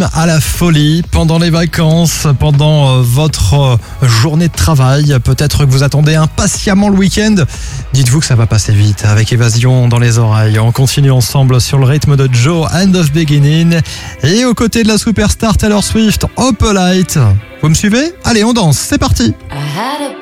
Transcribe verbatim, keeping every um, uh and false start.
À la folie pendant les vacances, pendant euh, votre euh, journée de travail. Peut-être que vous attendez impatiemment le week-end. Dites-vous que ça va passer vite avec Évasion dans les oreilles. On continue ensemble sur le rythme de Joe, End of Beginning. Et aux côtés de la superstar Taylor Swift, Opalite. Vous me suivez ? Allez, on danse, c'est parti.